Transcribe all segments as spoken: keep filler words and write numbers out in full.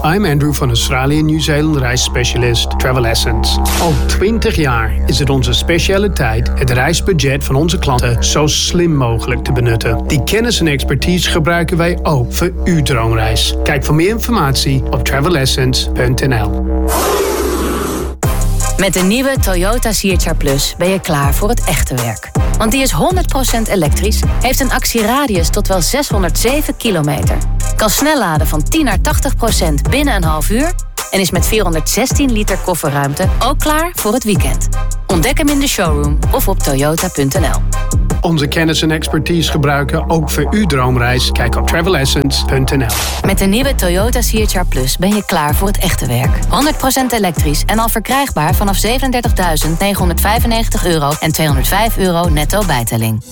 I'm Andrew van Australië en Nieuw-Zeeland reisspecialist Travel Essence. Al twintig jaar is het onze specialiteit het reisbudget van onze klanten zo slim mogelijk te benutten. Die kennis en expertise gebruiken wij ook voor uw droomreis. Kijk voor meer informatie op travel essence punt n l. Met de nieuwe Toyota C H R Plus ben je klaar voor het echte werk. Want die is honderd procent elektrisch, heeft een actieradius tot wel zeshonderdzeven kilometer. Kan snel laden van tien naar tachtig procent binnen een half uur en is met vierhonderdzestien liter kofferruimte ook klaar voor het weekend. Ontdek hem in de showroom of op toyota punt n l. Onze kennis en expertise gebruiken ook voor uw droomreis. Kijk op travel essence punt n l. Met de nieuwe Toyota C H R Plus ben je klaar voor het echte werk. honderd procent elektrisch en al verkrijgbaar vanaf zevenendertigduizend negenhonderdvijfennegentig euro en tweehonderdvijf euro netto bijtelling.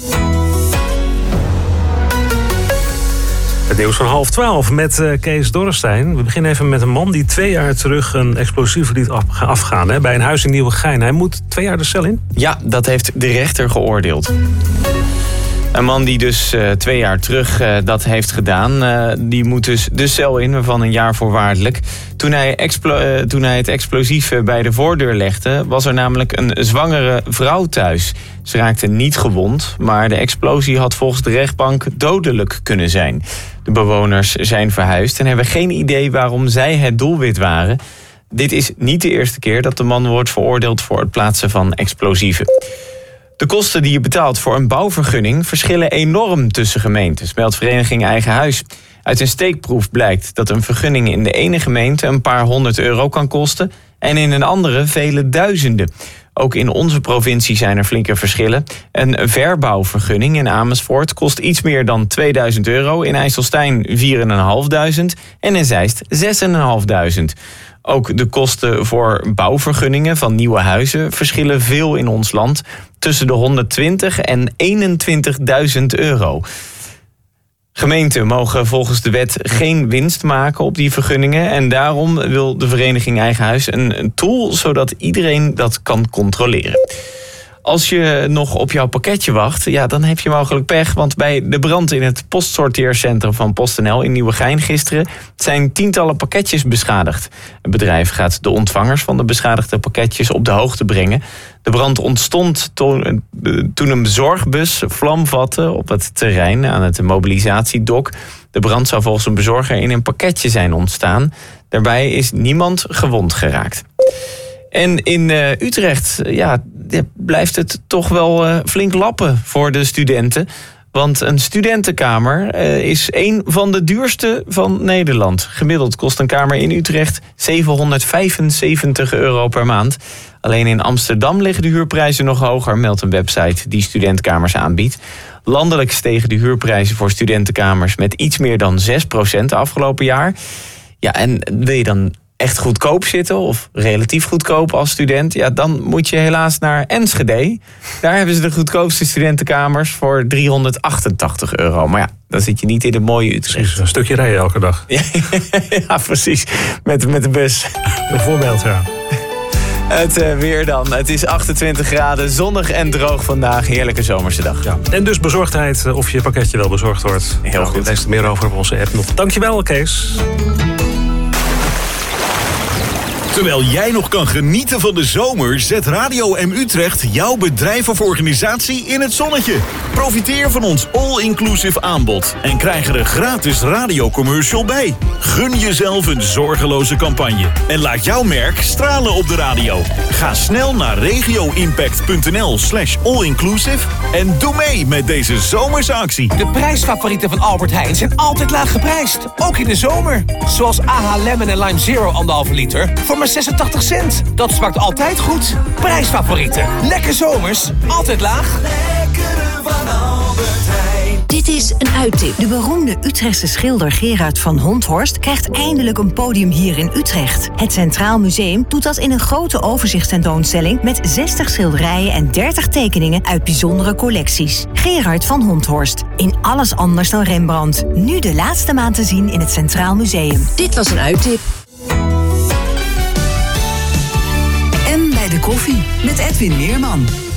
Het nieuws van half twaalf met uh, Kees Dorrestein. We beginnen even met een man die twee jaar terug een explosief liet afgaan hè, bij een huis in Nieuwegein. Hij moet twee jaar de cel in? Ja, dat heeft de rechter geoordeeld. Een man die dus uh, twee jaar terug uh, dat heeft gedaan, uh, die moet dus de cel in van een jaar voorwaardelijk. Toen hij, explo- uh, toen hij het explosief uh, bij de voordeur legde, was er namelijk een zwangere vrouw thuis. Ze raakte niet gewond, maar de explosie had volgens de rechtbank dodelijk kunnen zijn. De bewoners zijn verhuisd en hebben geen idee waarom zij het doelwit waren. Dit is niet de eerste keer dat de man wordt veroordeeld voor het plaatsen van explosieven. De kosten die je betaalt voor een bouwvergunning verschillen enorm tussen gemeentes, meldt vereniging Eigen Huis. Uit een steekproef blijkt dat een vergunning in de ene gemeente een paar honderd euro kan kosten en in een andere vele duizenden. Ook in onze provincie zijn er flinke verschillen. Een verbouwvergunning in Amersfoort kost iets meer dan tweeduizend euro, in IJsselstein vier en een half duizend en in Zeist zes en een half duizend. Ook de kosten voor bouwvergunningen van nieuwe huizen verschillen veel in ons land, tussen de honderdtwintig en eenentwintigduizend euro. Gemeenten mogen volgens de wet geen winst maken op die vergunningen en daarom wil de vereniging Eigen Huis een tool zodat iedereen dat kan controleren. Als je nog op jouw pakketje wacht, ja, dan heb je mogelijk pech. Want bij de brand in het postsorteercentrum van PostNL in Nieuwegein gisteren zijn tientallen pakketjes beschadigd. Het bedrijf gaat de ontvangers van de beschadigde pakketjes op de hoogte brengen. De brand ontstond toen, toen een bezorgbus vlam vatte op het terrein aan het mobilisatiedok. De brand zou volgens een bezorger in een pakketje zijn ontstaan. Daarbij is niemand gewond geraakt. En in uh, Utrecht ja, blijft het toch wel uh, flink lappen voor de studenten. Want een studentenkamer uh, is een van de duurste van Nederland. Gemiddeld kost een kamer in Utrecht zevenhonderdvijfenzeventig euro per maand. Alleen in Amsterdam liggen de huurprijzen nog hoger, meldt een website die studentkamers aanbiedt. Landelijk stegen de huurprijzen voor studentenkamers met iets meer dan zes procent afgelopen jaar. Ja, en wil je dan echt goedkoop zitten of relatief goedkoop als student, ja, dan moet je helaas naar Enschede. Daar hebben ze de goedkoopste studentenkamers voor driehonderdachtentachtig euro. Maar ja, dan zit je niet in de mooie Utrecht. Precies, een stukje rijden elke dag. Ja, ja precies. Met, met de bus. Bijvoorbeeld, ja. Het uh, weer dan. Het is achtentwintig graden, zonnig en droog vandaag. Heerlijke zomerse dag. Ja. En dus bezorgdheid, of je pakketje wel bezorgd wordt. Heel nou, goed. Lees er meer over op onze app nog. Dankjewel, Kees. Terwijl jij nog kan genieten van de zomer, zet Radio M Utrecht jouw bedrijf of organisatie in het zonnetje. Profiteer van ons all-inclusive aanbod en krijg er een gratis radiocommercial bij. Gun jezelf een zorgeloze campagne en laat jouw merk stralen op de radio. Ga snel naar regioimpact.nl slash allinclusive en doe mee met deze zomerse actie. De prijsfavorieten van Albert Heijn zijn altijd laag geprijsd, ook in de zomer. Zoals A H Lemon en Lime Zero anderhalve liter voor maar zesentachtig cent. Dat smaakt altijd goed. Prijsfavorieten. Lekker zomers. Altijd laag. Lekkere van Albert Heijn. Dit is een uittip. De beroemde Utrechtse schilder Gerard van Honthorst krijgt eindelijk een podium hier in Utrecht. Het Centraal Museum doet dat in een grote overzichtstentoonstelling met zestig schilderijen en dertig tekeningen uit bijzondere collecties. Gerard van Honthorst. In alles anders dan Rembrandt. Nu de laatste maand te zien in het Centraal Museum. Dit was een uittip. En bij de koffie met Edwin Meerman.